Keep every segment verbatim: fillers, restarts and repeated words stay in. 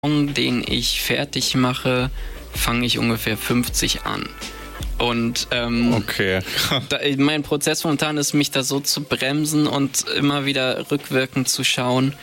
Song, den ich fertig mache, fange ich ungefähr fünfzig an. Und ähm, okay. da, mein Prozess momentan ist, mich da so zu bremsen und immer wieder rückwirkend zu schauen,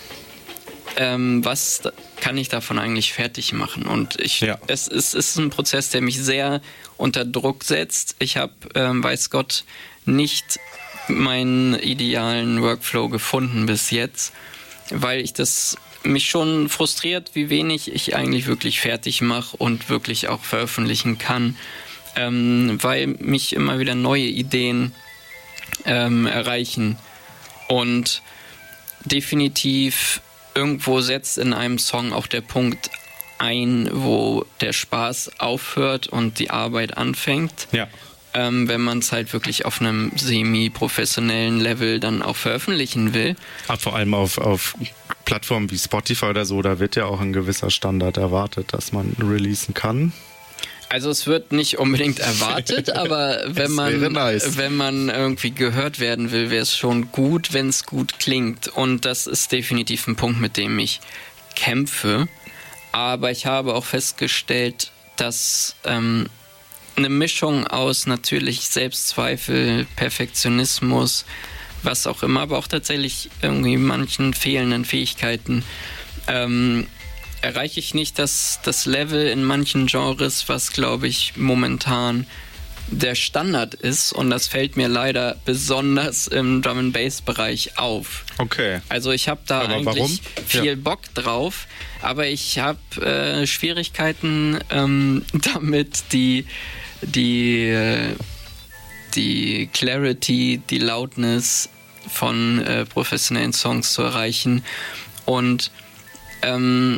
ähm, was kann ich davon eigentlich fertig machen. Und ich, ja. es, es ist ein Prozess, der mich sehr unter Druck setzt. Ich habe, ähm, weiß Gott, nicht meinen idealen Workflow gefunden bis jetzt, weil ich das mich schon frustriert, wie wenig ich eigentlich wirklich fertig mache und wirklich auch veröffentlichen kann, ähm, weil mich immer wieder neue Ideen ähm, erreichen und definitiv irgendwo setzt in einem Song auch der Punkt ein, wo der Spaß aufhört und die Arbeit anfängt. Ja. Ähm, wenn man es halt wirklich auf einem semi-professionellen Level dann auch veröffentlichen will. Aber vor allem auf, auf Plattformen wie Spotify oder so, da wird ja auch ein gewisser Standard erwartet, dass man releasen kann. Also es wird nicht unbedingt erwartet, aber wenn man, nice. wenn man irgendwie gehört werden will, wäre es schon gut, wenn es gut klingt. Und das ist definitiv ein Punkt, mit dem ich kämpfe. Aber ich habe auch festgestellt, dass ähm, eine Mischung aus natürlich Selbstzweifel, Perfektionismus, was auch immer, aber auch tatsächlich irgendwie manchen fehlenden Fähigkeiten, ähm, erreiche ich nicht das, das Level in manchen Genres, was, glaube ich, momentan der Standard ist. Und das fällt mir leider besonders im Drum-and-Bass-Bereich auf. Okay. Also ich habe da aber eigentlich warum? viel ja. Bock drauf, aber ich habe äh, Schwierigkeiten ähm, damit, die, die, äh, die Clarity, die Loudness von äh, professionellen Songs zu erreichen. Und ähm,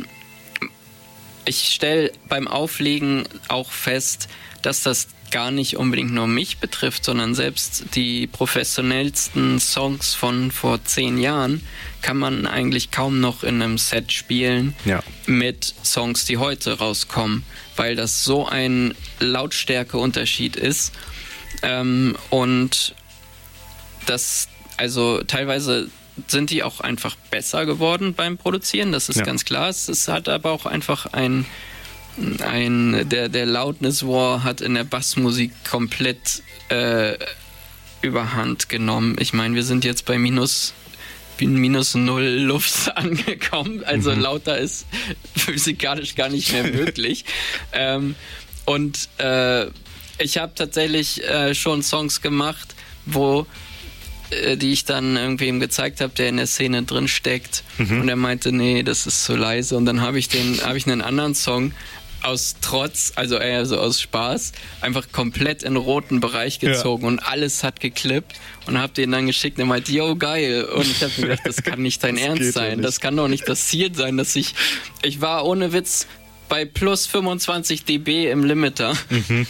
ich stelle beim Auflegen auch fest, dass das gar nicht unbedingt nur mich betrifft, sondern selbst die professionellsten Songs von vor zehn Jahren kann man eigentlich kaum noch in einem Set spielen ja. mit Songs, die heute rauskommen, weil das so ein Lautstärkeunterschied ist. Ähm, und das, also teilweise sind die auch einfach besser geworden beim Produzieren, das ist ja. ganz klar. Es, es hat aber auch einfach ein, ein der, der Loudness War hat in der Bassmusik komplett äh, überhand genommen. Ich meine, wir sind jetzt bei minus, minus null Luft angekommen, also mhm. lauter ist physikalisch gar nicht mehr möglich. ähm, und äh, ich habe tatsächlich äh, schon Songs gemacht, wo die ich dann irgendwem gezeigt habe, der in der Szene drin steckt mhm. und er meinte, nee, das ist zu leise und dann habe ich den, habe ich einen anderen Song aus Trotz, also eher so aus Spaß, einfach komplett in den roten Bereich gezogen ja. und alles hat geklippt und habe den dann geschickt und er meinte, yo, geil. Und ich habe mir gedacht, das kann nicht dein Ernst sein, nicht. Das kann doch nicht das Ziel sein, dass ich, ich war ohne Witz bei plus fünfundzwanzig Dezibel im Limiter. Mhm.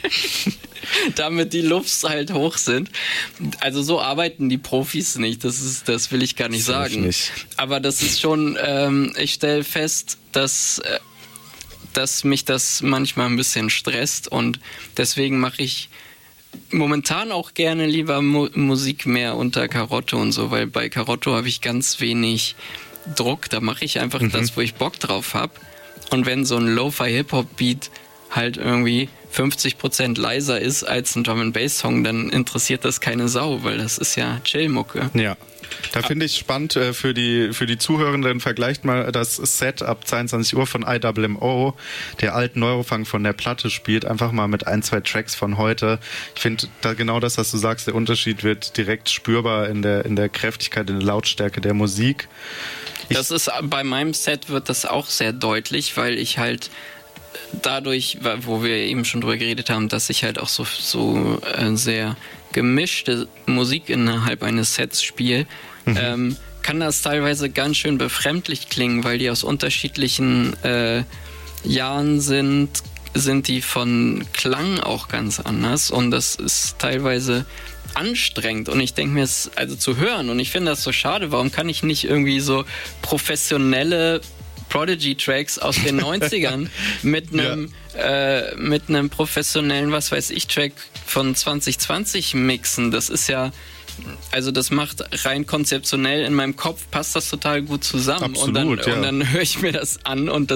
Damit die Lufts halt hoch sind. Also so arbeiten die Profis nicht, das ist, das will ich gar nicht das sagen. Nicht. Aber das ist schon, ähm, ich stelle fest, dass, äh, dass mich das manchmal ein bisschen stresst und deswegen mache ich momentan auch gerne lieber Mu- Musik mehr unter Karotte und so, weil bei Karotte habe ich ganz wenig Druck, da mache ich einfach mhm. das, wo ich Bock drauf habe. Und wenn so ein Lo-Fi-Hip-Hop-Beat halt irgendwie fünfzig Prozent leiser ist als ein Drum-and-Bass-Song, dann interessiert das keine Sau, weil das ist ja Chill-Mucke. Ja, da finde ich spannend äh, für die für die Zuhörenden, vergleicht mal das Set ab zweiundzwanzig Uhr von I M M O, der alten Neurofunk von der Platte spielt, einfach mal mit ein, zwei Tracks von heute. Ich finde da genau das, was du sagst, der Unterschied wird direkt spürbar in der in der Kräftigkeit, in der Lautstärke der Musik. Ich das ist, bei meinem Set wird das auch sehr deutlich, weil ich halt dadurch, wo wir eben schon drüber geredet haben, dass ich halt auch so, so äh, sehr gemischte Musik innerhalb eines Sets spiele, mhm. ähm, kann das teilweise ganz schön befremdlich klingen, weil die aus unterschiedlichen äh, Jahren sind, sind die von Klang auch ganz anders und das ist teilweise anstrengend und ich denke mir, es also zu hören und ich finde das so schade, warum kann ich nicht irgendwie so professionelle Prodigy-Tracks aus den neunzigern mit einem ja. äh, mit einem professionellen, was weiß ich, Track von zwanzig zwanzig mixen. Das ist ja also das macht rein konzeptionell in meinem Kopf, passt das total gut zusammen. Absolut, und dann, ja. und dann höre ich mir das an und